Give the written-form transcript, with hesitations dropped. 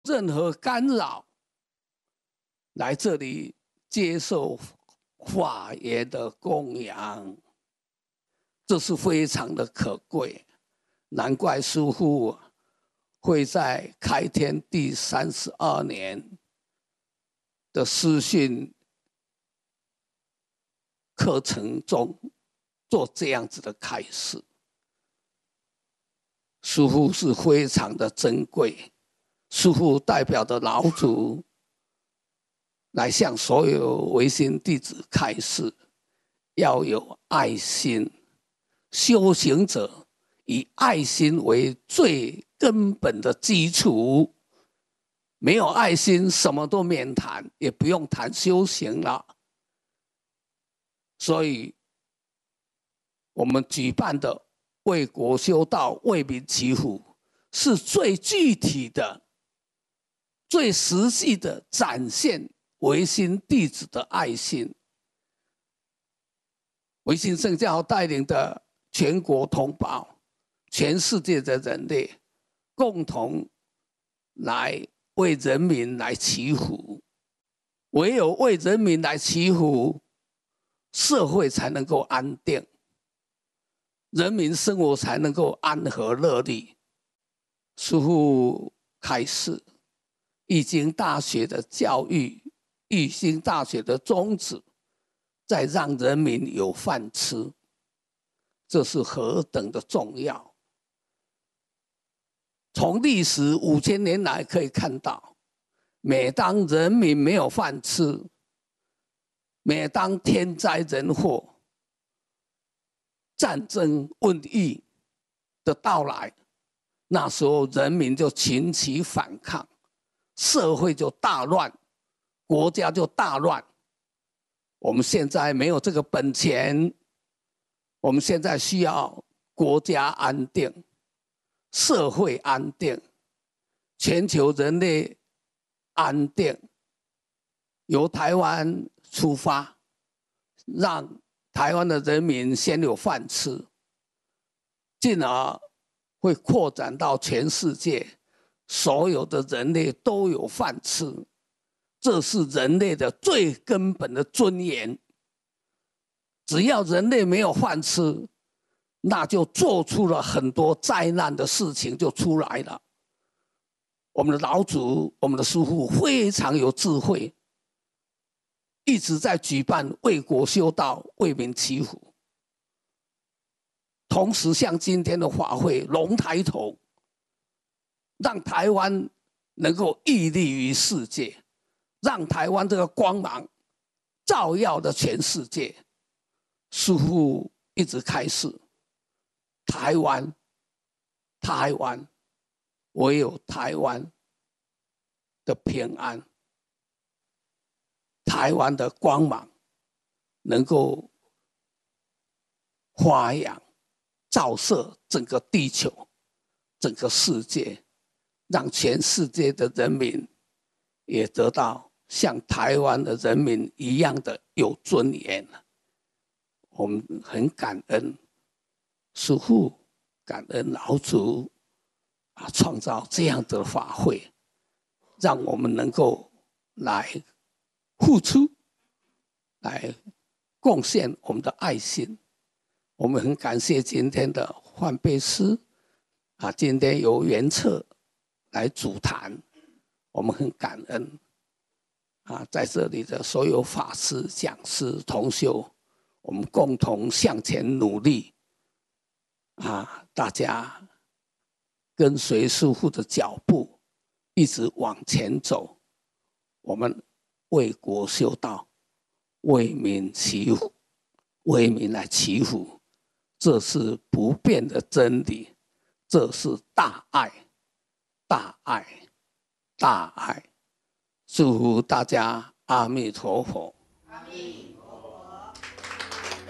任何干扰来这里接受法言的供养，这是非常的可贵。难怪师父会在开天第32年的师训课程中做这样子的开示。师父是非常的珍贵，师父代表的老祖来向所有唯心弟子开示，要有爱心。修行者以爱心为最根本的基础，没有爱心，什么都免谈，也不用谈修行了。所以，我们举办的为国修道、为民祈福，是最具体的、最实际的展现唯心弟子的爱心。唯心圣教带领的全国同胞、全世界的人类，共同来为人民来祈福。唯有为人民来祈福，社会才能够安定，人民生活才能够安和乐利。师父开示，易经大学的教育，易经大学的宗旨，在让人民有饭吃，这是何等的重要。从历史5000年来可以看到，每当人民没有饭吃，每当天灾人祸、战争、瘟疫的到来，那时候人民就群起反抗，社会就大乱，国家就大乱。我们现在没有这个本钱，我们现在需要国家安定，社会安定，全球人类安定。由台湾出发，让台湾的人民先有饭吃，进而会扩展到全世界，所有的人类都有饭吃。这是人类的最根本的尊严。只要人类没有饭吃，那就做出了很多灾难的事情就出来了。我们的老祖、我们的师父非常有智慧，一直在举办为国修道、为民祈福，同时像今天的法会龙抬头，让台湾能够屹立于世界，让台湾这个光芒照耀了全世界。师父一直开示，台湾唯有台湾的平安，台湾的光芒能够发扬照射整个地球、整个世界，让全世界的人民也得到像台湾的人民一样的有尊严。我们很感恩师父，感恩老祖创造这样的法会，让我们能够来付出，来贡献我们的爱心。我们很感谢今天的范贝师今天由元策来主谈，我们很感恩在这里的所有法师、讲师、同修，我们共同向前努力大家跟随师父的脚步，一直往前走。我们为国修道，为民祈福，为民来祈福，这是不变的真理，这是大爱，大爱，大爱。祝福大家阿弥陀佛。阿弥。